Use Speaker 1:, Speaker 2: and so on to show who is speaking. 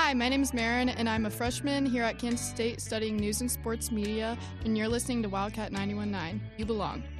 Speaker 1: Hi, my name is Marin, and I'm a freshman here at Kansas State studying news and sports media, and you're listening to Wildcat 91.9. You belong.